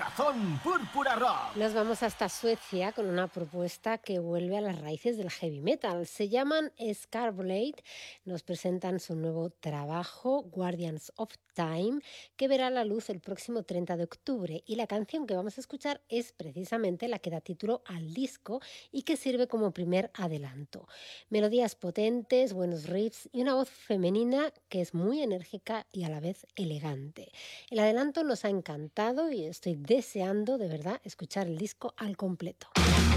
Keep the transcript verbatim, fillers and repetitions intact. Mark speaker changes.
Speaker 1: Corazón Púrpura Rock.
Speaker 2: Nos vamos hasta Suecia con una propuesta que vuelve a las raíces del heavy metal. Se llaman Scarblade, nos presentan su nuevo trabajo, Guardians of Time, que verá la luz el próximo treinta de octubre. Y la canción que vamos a escuchar es precisamente la que da título al disco y que sirve como primer adelanto. Melodías potentes, buenos riffs y una voz femenina que es muy enérgica y a la vez elegante. El adelanto nos ha encantado y estoy deseando de verdad escuchar el disco al completo.